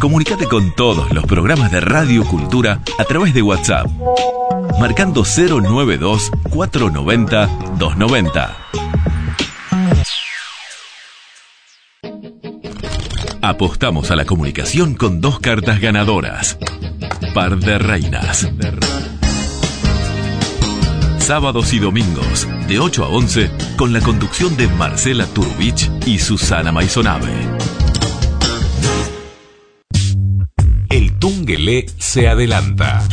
Comunicate con todos los programas de Radio Cultura a través de WhatsApp, marcando 092-490-290. Apostamos a la comunicación con 2 cartas ganadoras. Par de reinas. Sábados y domingos, de 8 a 11, con la conducción de Marcela Turbich y Susana Maisonave. El Tungelé se adelanta.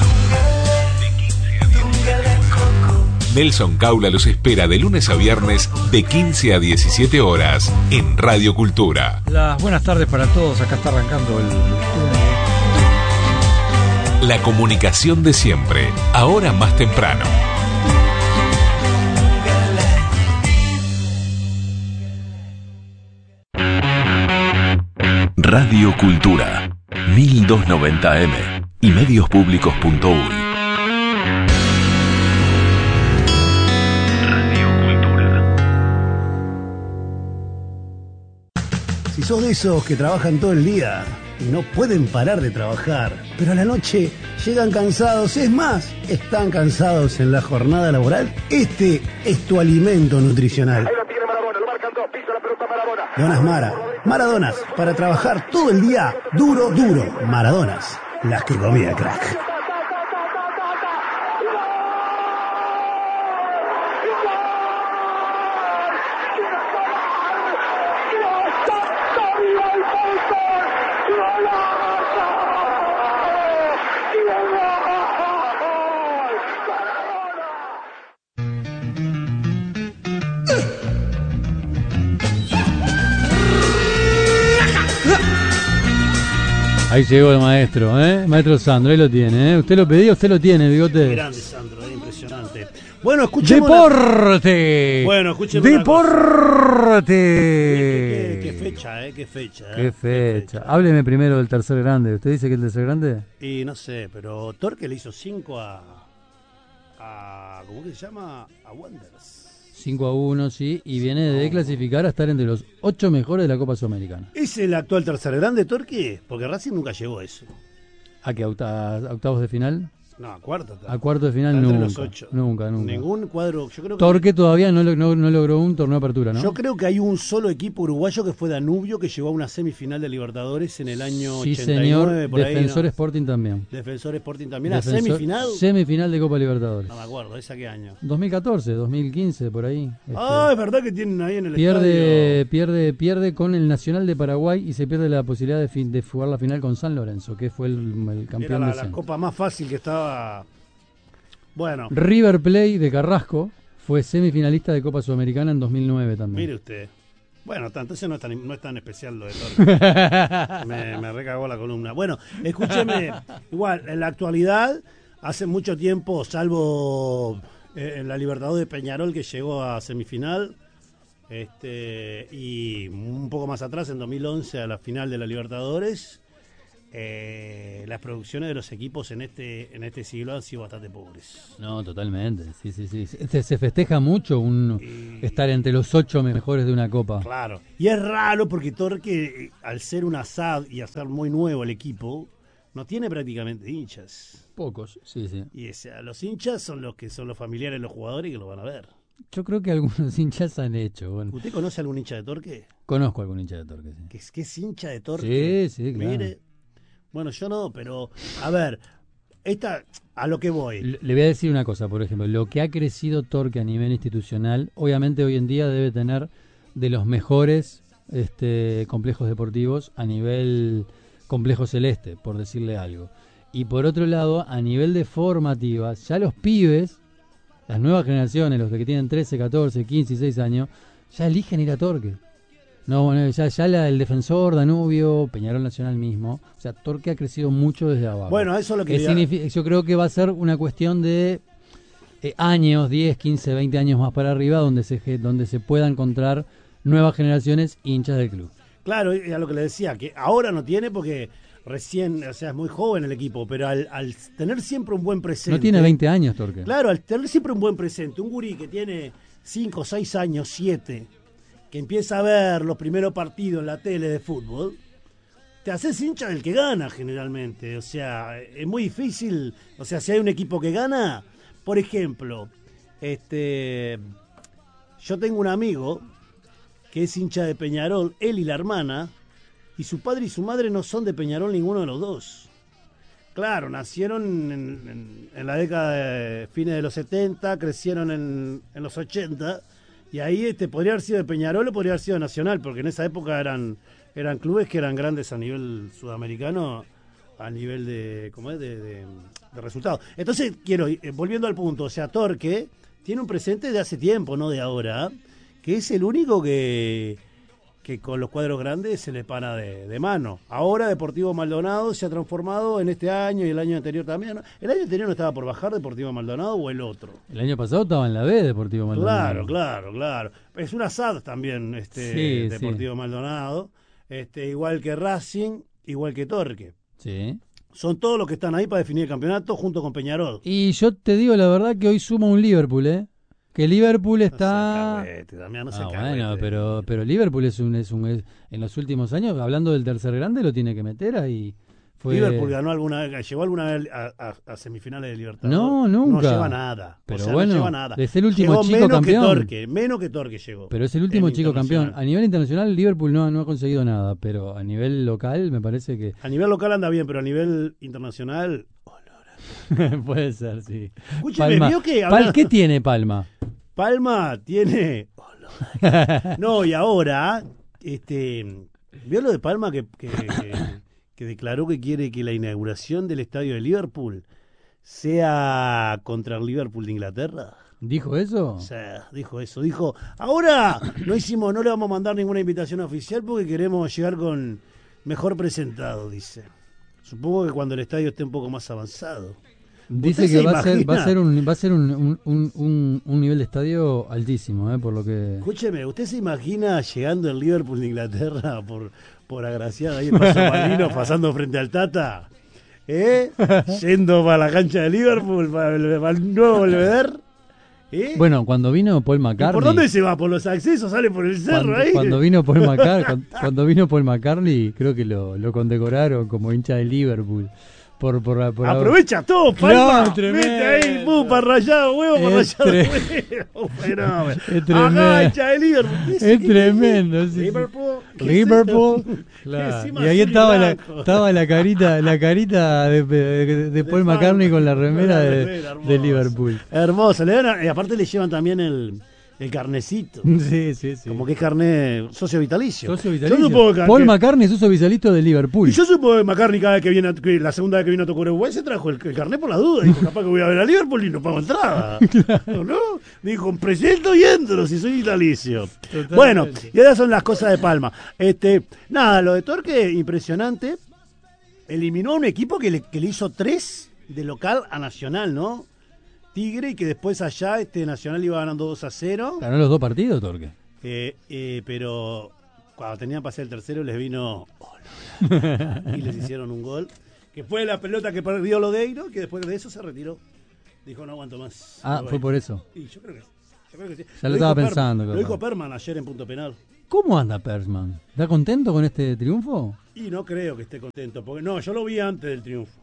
Nelson Caula los espera de lunes a viernes de 15 a 17 horas en Radio Cultura. Las buenas tardes para todos, acá está arrancando el Tungelé. La comunicación de siempre, ahora más temprano. Radio Cultura, 1290M y mediospublicos.uy. Si sos de esos que trabajan todo el día y no pueden parar de trabajar, pero a la noche llegan cansados, es más, están cansados en la jornada laboral, este es tu alimento nutricional. Ahí lo tiene Maradona, lo marcan dos, pisa la pelota Maradona. Donas Mara, Maradonas, para trabajar todo el día, duro, duro. Maradonas, las que comía crack. Ahí llegó el maestro, Maestro Sandro, ahí lo tiene, Usted lo pedía, usted lo tiene, bigote. Grande Sandro, impresionante. Bueno, escuchemos. ¡Deporte! Bueno, escuchemos. ¡Deporte! Qué fecha, qué fecha. Qué fecha. Hábleme primero del tercer grande. ¿Usted dice que el tercer grande? Y no sé, pero Torque le hizo 5 a ¿cómo que se llama? A Wanderers. 5-1, sí, y viene de clasificar a estar entre los 8 mejores de la Copa Sudamericana. ¿Es el actual tercer grande Torque? Porque Racing nunca llegó a eso. ¿A qué? ¿Octavos de final? No, a cuarto. A cuarto de final entre nunca, los 8. nunca. Ningún cuadro, yo creo que... Torque todavía no logró un torneo de apertura, ¿no? Yo creo que hay un solo equipo uruguayo que fue Danubio, que llegó a una semifinal de Libertadores en el año sí, 89. Señor. Por Defensor ahí, ¿no? Sporting también. Defensor Sporting también. ¿A semifinal? Semifinal de Copa Libertadores. No me acuerdo, ¿esa qué año? 2014, 2015, por ahí. Es verdad que tienen ahí en el estadio. Pierde con el Nacional de Paraguay y se pierde la posibilidad de jugar la final con San Lorenzo, que fue el campeón Era de la copa más fácil que estaba... Bueno. River Plate de Carrasco fue semifinalista de Copa Sudamericana en 2009 también. Mire usted. Bueno, entonces no es tan especial lo de Torque. me recagó la columna. Bueno, escúcheme. Igual, en la actualidad, hace mucho tiempo, salvo en la Libertadores de Peñarol, que llegó a semifinal, y un poco más atrás, en 2011, a la final de la Libertadores, las producciones de los equipos en este siglo han sido bastante pobres. No, totalmente, sí. Se festeja mucho estar entre los 8 mejores de una copa. Claro, y es raro porque Torque, al ser un ASAD y hacer muy nuevo el equipo, no tiene prácticamente hinchas. Pocos, sí. Y los hinchas son los familiares de los jugadores que lo van a ver. Yo creo que algunos hinchas han hecho. Bueno. ¿Usted conoce algún hincha de Torque? Conozco algún hincha de Torque, sí. ¿Qué es hincha de Torque? Sí, claro. Mire. Bueno, yo no, pero, a ver, a lo que voy. Le voy a decir una cosa, por ejemplo, lo que ha crecido Torque a nivel institucional, obviamente hoy en día debe tener de los mejores complejos deportivos a nivel complejo celeste, por decirle algo. Y por otro lado, a nivel de formativas, ya los pibes, las nuevas generaciones, los que tienen 13, 14, 15 y 6 años, ya eligen ir a Torque. No, bueno, ya el Defensor, Danubio, Peñarol Nacional mismo. O sea, Torque ha crecido mucho desde abajo. Bueno, eso es lo que yo creo que va a ser una cuestión de años, 10, 15, 20 años más para arriba, donde se puedan encontrar nuevas generaciones hinchas del club. Claro, y a lo que le decía, que ahora no tiene porque recién, o sea, es muy joven el equipo, pero al tener siempre un buen presente... No tiene 20 años, Torque. Claro, al tener siempre un buen presente, un gurí que tiene 5, 6 años, 7... que empieza a ver los primeros partidos en la tele de fútbol, te haces hincha del que gana generalmente. O sea, es muy difícil. O sea, si hay un equipo que gana, por ejemplo, yo tengo un amigo que es hincha de Peñarol, él y la hermana, y su padre y su madre no son de Peñarol ninguno de los dos. Claro, nacieron en la década de fines de los 70, crecieron en los 80, y ahí podría haber sido de Peñarol o podría haber sido de Nacional, porque en esa época eran clubes que eran grandes a nivel sudamericano, a nivel de resultados. Entonces, volviendo al punto, o sea, Torque tiene un presente de hace tiempo, no de ahora, que es el único que con los cuadros grandes se le para de mano. Ahora Deportivo Maldonado se ha transformado en este año y el año anterior también, ¿no? ¿El año anterior no estaba por bajar Deportivo Maldonado o el otro? El año pasado estaba en la B Deportivo Maldonado. Claro. Es una SAD también Deportivo Maldonado, igual que Racing, igual que Torque. Sí. Son todos los que están ahí para definir el campeonato junto con Peñarol. Y yo te digo la verdad que hoy suma un Liverpool, que Liverpool está... No se bueno, pero Liverpool es en los últimos años, hablando del tercer grande, lo tiene que meter ahí. Liverpool ganó llegó alguna vez a semifinales de Libertadores. No, nunca. No lleva nada. Pero no bueno, lleva nada. es el último llegó chico campeón. Menos que Torque llegó. Pero es el último chico campeón. A nivel internacional, Liverpool no ha conseguido nada, pero a nivel local me parece que... A nivel local anda bien, pero a nivel internacional... Puede ser, sí. Escúcheme, Palma. ¿vio que ¿Qué tiene Palma? Palma tiene... No, y ahora, ¿vio lo de Palma que declaró que quiere que la inauguración del estadio de Liverpool sea contra el Liverpool de Inglaterra? ¿Dijo eso? O sea, dijo eso. Dijo, ahora no le vamos a mandar ninguna invitación oficial porque queremos llegar con mejor presentado, dice. Supongo que cuando el estadio esté un poco más avanzado. Dice que va a ser un nivel de estadio altísimo, por lo que... Escúcheme, ¿usted se imagina llegando el Liverpool de Inglaterra por agraciada ahí en Paso Malino, pasando frente al Tata? Yendo para la cancha de Liverpool, para el nuevo Belvedere. Bueno, cuando vino Paul McCartney... ¿Por dónde se va? ¿Por los accesos? ¿Sale por el cerro ahí? Cuando vino Paul McCartney, creo que lo condecoraron como hincha de Liverpool. Por aprovecha todo, Palma. No, mete ahí, para rayado, huevo, para rayado, huevo. Fenómeno. Ajá, hincha de Liverpool. Es tremendo, sí. Liverpool. Claro. Y ahí estaba la carita de Paul McCartney con la remera de Liverpool. Hermoso. Y aparte le llevan también el carnecito. Sí. Como que es carné socio vitalicio. Yo supongo que Paul McCartney es socio vitalicio de Liverpool. Y yo supongo que McCartney cada vez que viene, la segunda vez que vino a tocar Uruguay, se trajo el carné por la duda. Dijo, capaz que voy a ver a Liverpool y no pago entrada. Claro. ¿No? Dijo, presento y entro si soy vitalicio. Totalmente. Bueno, y esas son las cosas de Palma. Nada, lo de Torque, impresionante. Eliminó a un equipo que le hizo 3 de local a Nacional, ¿no? Tigre, y que después allá Nacional iba ganando 2-0. Ganó los 2 partidos, Torque. Pero cuando tenían para hacer el tercero les vino y les hicieron un gol. Que fue la pelota que perdió Lodeiro, que después de eso se retiró. Dijo, no aguanto más. Fue por eso. Y yo creo que sí. Ya lo estaba pensando. Lo dijo Perman ayer en punto penal. ¿Cómo anda Persman? ¿Está contento con este triunfo? Y no creo que esté contento, porque no, yo lo vi antes del triunfo.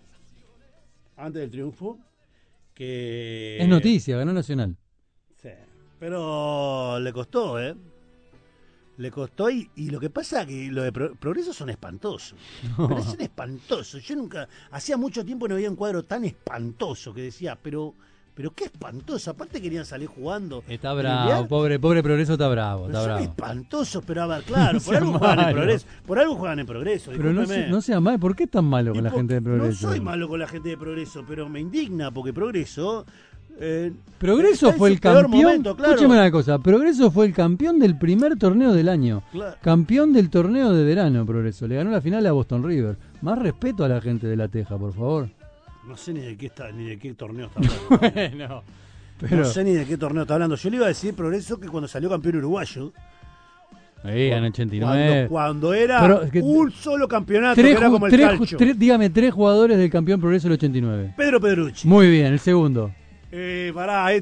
Que... Es noticia, ganó Nacional. Sí, pero le costó, Le costó y lo que pasa es que lo de Progreso son espantosos. No. Pero son espantosos. Yo nunca, hacía mucho tiempo no había un cuadro tan espantoso que decía, pero qué espantoso. Aparte querían salir jugando. Está bravo, pobre Progreso está bravo. Está bravo. Son espantosos, pero a ver, claro, por algo juegan en Progreso. Por algo juegan en Progreso. Pero no sea mal, ¿por qué es tan malo con la gente de Progreso? No soy malo con la gente de Progreso, pero me indigna porque Progreso... Progreso fue el campeón. Momento, claro. Escúcheme una cosa, Progreso fue el campeón del primer torneo del año. Claro. Campeón del torneo de verano, Progreso. Le ganó la final a Boston River. Más respeto a la gente de La Teja, por favor. No sé ni de qué torneo está hablando. Bueno, pero... No sé ni de qué torneo está hablando. Yo le iba a decir Progreso que cuando salió campeón uruguayo. En 89. Cuando era un solo campeonato, que era como el calcio. Dígame 3 jugadores del campeón Progreso del 89. Pedro Pedrucci. Muy bien, el segundo.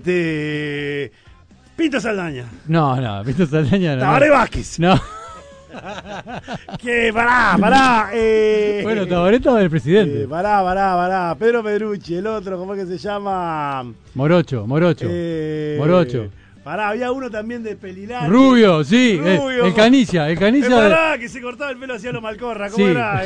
Pinto Saldaña. No, Pinto Saldaña no. Tabaré Vázquez. No. Que pará. Bueno, Tabaré estaba el presidente. Pará. Pedro Pedrucci, el otro, ¿cómo es que se llama? Morocho. Pará, había uno también de Pelilán. Rubio, sí. Rubio. El Canicia. Pará, que se cortaba el pelo hacia lo Malcorra. ¿Cómo Sí. era?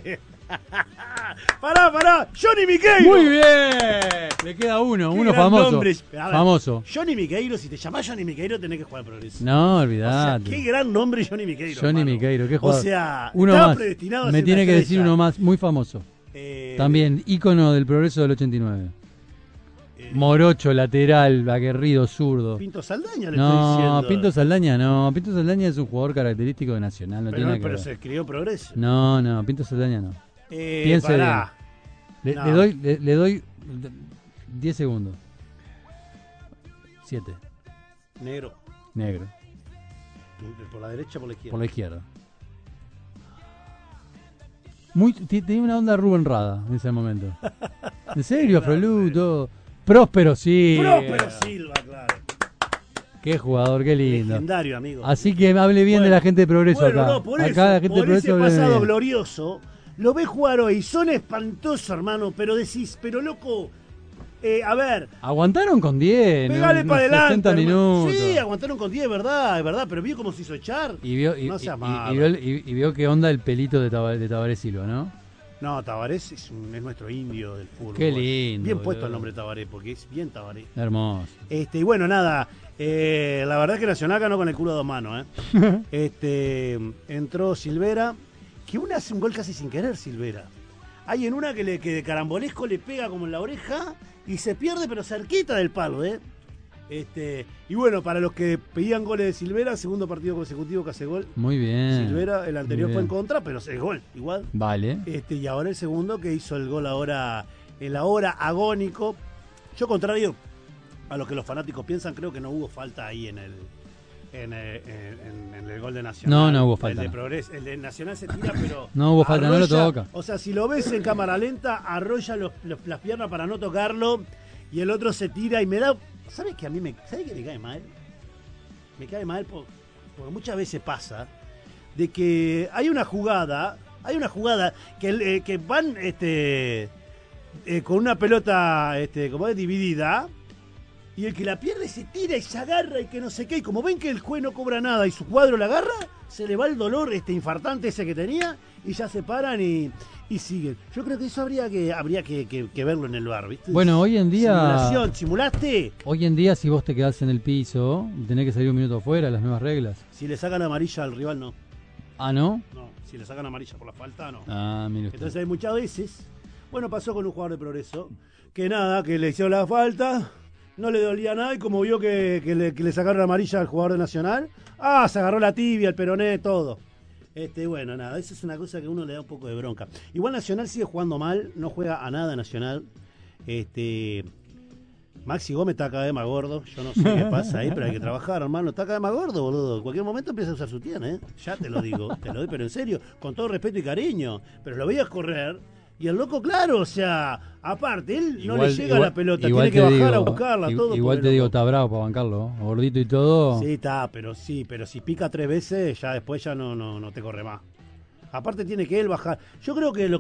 Pará. Johnny Miqueiro. Muy bien. Le queda uno Qué gran famoso. nombre. A ver, Famoso. Johnny Miqueiro, si te llamás Johnny Miqueiro tenés que jugar al Progreso. No, O sea, olvidate. qué gran nombre Johnny Miqueiro. Johnny hermano. Miqueiro, qué O jugador. sea, Uno estaba más. predestinado a Me ser tiene una que decir estrella. uno más, muy famoso. También, ícono del progreso del 89. Morocho, lateral, aguerrido, zurdo. Pinto Saldaña le estoy diciendo. No, Pinto Saldaña no. Pinto Saldaña es un jugador característico de Nacional, no tiene nada que Pero ver. se crió Progreso. No, Pinto Saldaña no. Piense Pará. Le No. le doy 10 segundos. 7. Negro. Negro. ¿Por la derecha o por la izquierda? Por la izquierda. Tenía una onda Rubén Rada en ese momento. En serio, Frolú, todo. Próspero, sí. Próspero Silva, claro. Qué jugador, qué lindo. Legendario, amigo. Así que hable bien de la gente de Progreso Bueno, acá. no, por acá eso, la gente de por Progreso ese hable pasado bien. glorioso, lo ves jugar hoy. Son espantosos, hermano, pero decís, pero loco, a ver, Aguantaron con 10. pegale para adelante. 60 hermano. minutos. Sí, aguantaron con 10, es verdad, pero vio cómo se hizo echar. Y vio, No seas malo. y vio qué onda el pelito de Tabaré Silva, ¿no? No, Tabarés es nuestro indio del fútbol. Qué lindo, Bien puesto boludo. el nombre Tabaré, porque es bien Tabaré. Hermoso. Y bueno, nada, la verdad es que Nacional ganó con el culo a dos manos, entró Silvera, que una hace un gol casi sin querer, Silvera. Hay en una que de carambolesco le pega como en la oreja y se pierde, pero cerquita del palo, y bueno, para los que pedían goles de Silvera, segundo partido consecutivo que hace gol. Muy bien. Silvera, el anterior Muy fue en bien. contra, pero es gol, igual. Vale. Y ahora el segundo que hizo el gol ahora, en la hora agónico. Yo, contrario a lo que los fanáticos piensan, creo que no hubo falta ahí en el gol de Nacional. No hubo falta. El de Progreso, el de Nacional se tira, pero No hubo falta, no lo arrolla. toca. O sea, si lo ves en cámara lenta, arrolla las piernas para no tocarlo y el otro se tira y me da... ¿Sabes qué? ¿Sabes qué me cae mal? Me cae mal porque muchas veces pasa de que hay una jugada que van con una pelota como es dividida y el que la pierde se tira y se agarra y que no sé qué, y como ven que el juez no cobra nada y su cuadro la agarra, se le va el dolor infartante ese que tenía y ya se paran y siguen. Yo creo que eso habría que verlo en el VAR, ¿viste? Bueno, hoy en día. Simulación, ¿simulaste? Hoy en día, si vos te quedás en el piso, tenés que salir un minuto afuera, las nuevas reglas. Si le sacan amarilla al rival, no. Ah, ¿no? No, si le sacan amarilla por la falta, no. Ah, mire usted. Entonces hay muchas veces, bueno, pasó con un jugador de Progreso, que nada, que le hicieron la falta, no le dolía nada y como vio que le sacaron amarilla al jugador de Nacional, se agarró la tibia, el peroné, todo. Bueno, nada, eso es una cosa que a uno le da un poco de bronca. Igual Nacional sigue jugando mal, no juega a nada Nacional. Maxi Gómez está cada vez más gordo, yo no sé qué pasa ahí, pero hay que trabajar, hermano, está cada vez más gordo, boludo. En cualquier momento empieza a usar su tienda, ya te lo digo, pero en serio, con todo respeto y cariño. Pero lo veías correr y el loco, claro, o sea, aparte, él no le llega la pelota, tiene que bajar a buscarla, todo. Igual te digo, está bravo para bancarlo, gordito y todo. Sí, está, pero si pica 3 veces, ya después ya no te corre más. Aparte tiene que él bajar. Yo creo que lo